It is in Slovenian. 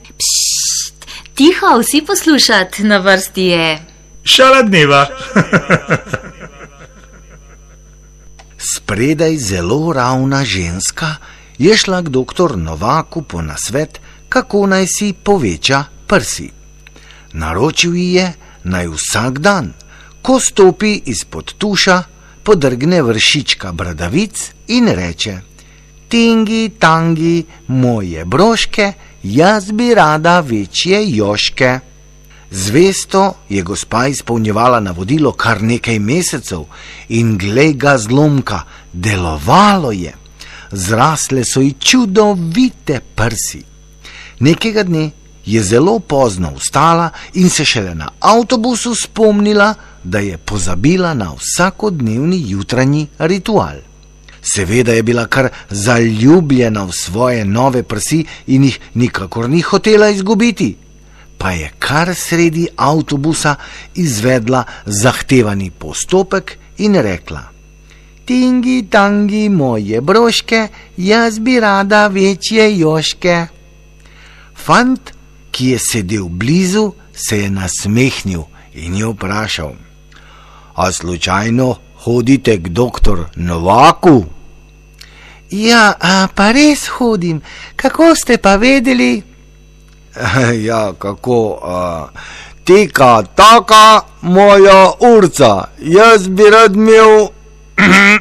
Pšt, tiho, vsi poslušat, na vrsti je Šala dneva. Spredaj zelo ravna ženska je šla k doktor Novaku po nasvet, kako naj si poveča prsi. Naročil ji je, naj vsak dan, ko stopi izpod tuša, podrgne vršička bradavic in reče: Tingi, tangi, moje broške, jaz bi rada večje joške. Zvesto je gospa izpolnjevala navodilo kar nekaj mesecev in glej ga zlomka, delovalo je. Zrasle so ji čudovite prsi. Nekega dne je zelo pozno vstala in se šele na avtobusu spomnila, da je pozabila na vsakodnevni jutranji ritual. Seveda je bila kar zaljubljena v svoje nove prsi in jih nikakor ni hotela izgubiti, pa je kar sredi avtobusa izvedla zahtevani postopek in rekla: Tingi, tangi, moje broške, jaz bi rada večje joške. Fant, ki je sedel blizu, se je nasmehnil in jo vprašal: A slučajno hodite k doktor Novaku? Ja, pa res hodim. Kako ste pa vedeli? Ja, kako? Tika, taka, moja urca. Jaz bi rad imel